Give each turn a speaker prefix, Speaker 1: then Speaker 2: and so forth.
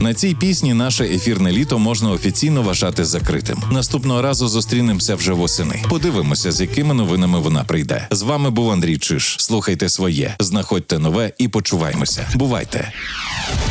Speaker 1: На цій пісні наше ефірне літо можна офіційно вважати закритим. Наступного разу зустрінемося вже восени. Подивимося, з якими новинами вона прийде. З вами був Андрій Чиж. Слухайте своє, знаходьте нове і почуваймося. Бувайте!